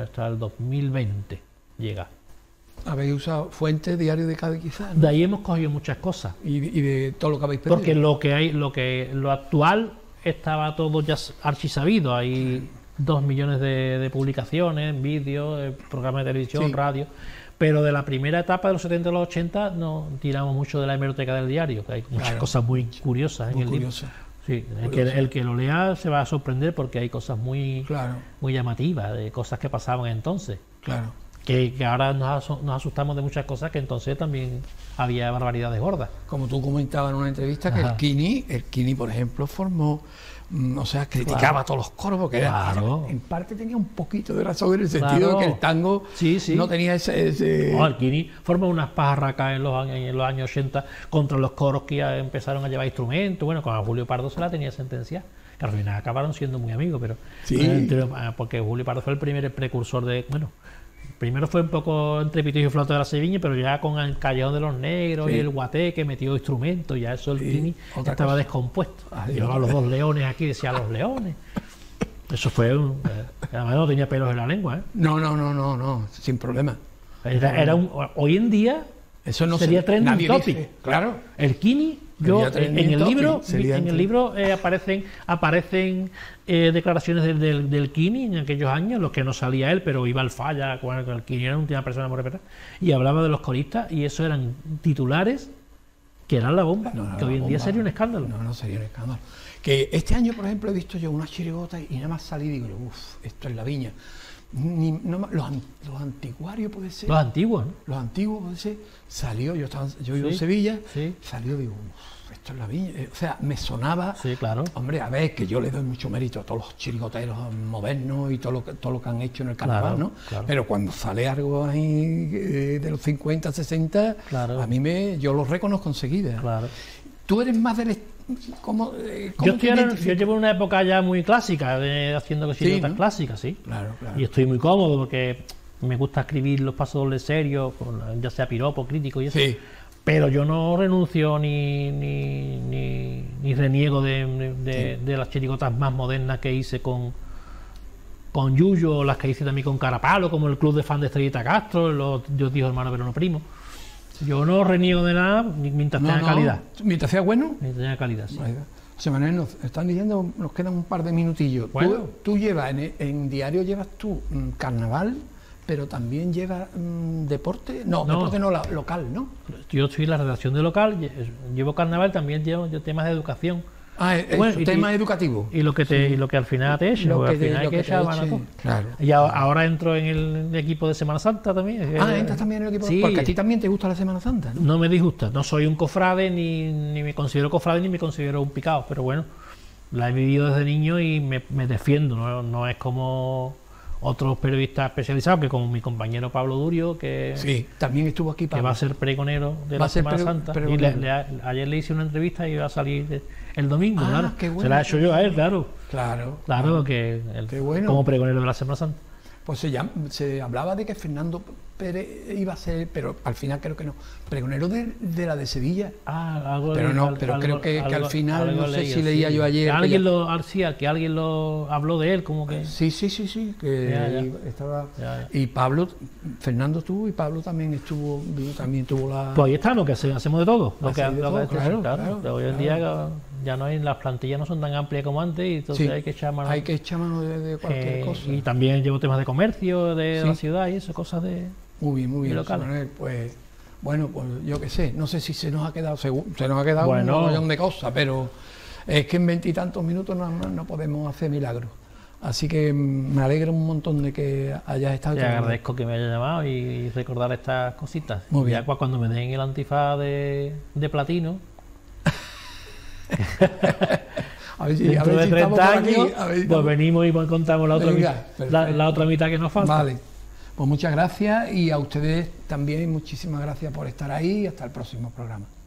hasta el 2020 llega. ¿Habéis usado fuentes, diario de Cádiz quizás, ¿no? De ahí hemos cogido muchas cosas. Y de todo lo que habéis perdido. Porque lo actual estaba todo ya archisabido. Hay 2 millones de publicaciones, vídeos, programas de televisión, radio. Pero de la primera etapa de los 70 y los 80 no tiramos mucho de la hemeroteca del diario, que hay muchas cosas muy curiosas en el libro. Sí, el que lo lea se va a sorprender porque hay cosas muy llamativas, de cosas que pasaban entonces. Claro. Que ahora nos asustamos de muchas cosas que entonces también había barbaridades gordas. Como tú comentabas en una entrevista, que el Kini, por ejemplo, formó, o sea, criticaba a todos los coros, porque en parte tenía un poquito de razón en el sentido de que el tango no tenía ese... No, el Kini formó unas pajarracas en los años 80 contra los coros que ya empezaron a llevar instrumentos. Bueno, con Julio Pardo se la tenía sentenciada, que al final acabaron siendo muy amigos, pero porque Julio Pardo fue el primer precursor de... Bueno, primero fue un poco entre pitillo y flauta de la Sevilla, pero ya con el Callejón de los Negros y el Guaté, que metió instrumentos, ya eso el Kini estaba descompuesto. Llevaba los 2 leones aquí, decía los leones. Eso fue además no tenía pelos en la lengua, ¿eh? No, sin problema. Hoy en día eso no sería trending topic. Claro. El Kini, en el libro aparecen declaraciones del Kini en aquellos años, los que no salía él, pero iba al falla, cuando el Kini era una persona muy respetada, y hablaba de los coristas, y eso eran titulares que eran la bomba, que hoy en día sería un escándalo. No sería un escándalo. Que este año, por ejemplo, he visto yo unas chirigotas y nada más salí y digo, esto es la viña. Los anticuarios puede ser. Los antiguos, ¿no? Los antiguos puede ser. Salió, yo vivo en Sevilla, salió, digo, esto es la viña. O sea, me sonaba. Sí, claro. Hombre, a ver, que yo le doy mucho mérito a todos los chirigoteros modernos y todo lo que han hecho en el carnaval, ¿no? Claro. Pero cuando sale algo ahí de los 50, 60, a mí yo lo reconozco enseguida. Claro. Tú eres más del... yo llevo una época ya muy clásica, haciendo chirigotas clásicas, sí. Claro. Y estoy muy cómodo porque me gusta escribir los pasodobles serios, ya sea piropo, crítico y eso. Sí. Pero yo no renuncio ni reniego de las chirigotas más modernas que hice con Yuyo, o las que hice también con Carapalo, como el Club de Fan de Estrellita Castro, los Dios dijo hermano pero no primo. Yo no reniego de nada mientras tenga calidad. Mientras sea bueno. Mientras tenga calidad, sí. José Manuel, nos están diciendo, nos quedan un par de minutillos. Bueno. Tú llevas, en diario llevas tú carnaval, pero también llevas deporte. Deporte no, local, ¿no? Yo estoy en la redacción de local, llevo carnaval, también llevo temas de educación. Tema educativo. Y lo que al final te eche, porque al final hay que echar mano a todo. Claro. Y ahora entro en el equipo de Semana Santa también. ¿Entras también en el equipo? Sí. Porque a ti también te gusta la Semana Santa, ¿no? No me disgusta, no soy un cofrade, ni me considero cofrade, ni me considero un picado, pero bueno, la he vivido desde niño y me defiendo, no es como otros periodistas especializados, que como mi compañero Pablo Durio, que también estuvo aquí, Pablo, que va a ser pregonero de la Semana Santa. Y ayer le hice una entrevista y va a salir el domingo, claro. Qué bueno, se la he hecho yo a él, claro, que como pregonero de la Semana Santa. Pues se hablaba de que Fernando Pérez iba a ser, pero al final creo que no, pregonero de la de Sevilla. Pero creo que al final, no sé si leía yo ayer. Que alguien lo habló de él, como que... Sí, que estaba... Y Fernando estuvo, y Pablo también tuvo la... Pues ahí está, lo que hacemos de todo. Claro. Hoy en día ya no hay, las plantillas no son tan amplias como antes, y entonces hay que echar mano. Hay que echar mano de cualquier cosa. Y también llevo temas de comercio, de la ciudad y eso, cosas de... Muy bien, Manuel, pues bueno, pues yo qué sé, no sé si se nos ha quedado un montón de cosas, pero es que en 20 y tantos minutos no podemos hacer milagros. Así que me alegra un montón de que hayas estado. Te agradezco que me hayas llamado y recordar estas cositas. Muy bien. Ya cuando me den el antifaz de platino, dentro de 30 años, pues venimos y contamos la otra mitad que nos falta. Vale. Pues muchas gracias, y a ustedes también muchísimas gracias por estar ahí, y hasta el próximo programa.